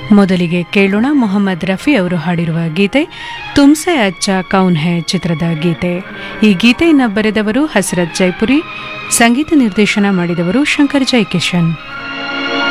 ಮೊದಲಿಗೆ ಕೇಳೋಣ ಮೊಹಮ್ಮದ್ ರಫಿ ಅವರು ಹಾಡಿರುವ ಗೀತೆ ತುಮ್ಸೆ ಅಚ್ಚಾ ಕೌನ್ ಹೈ ಚಿತ್ರದ ಗೀತೆ. ಈ ಗೀತೆಯನ್ನು ಬರೆದವರು ಹಸರತ್ ಜೈಪುರಿ, ಸಂಗೀತ ನಿರ್ದೇಶನ ಮಾಡಿದವರು ಶಂಕರ್ ಜೈಕಿಶನ್.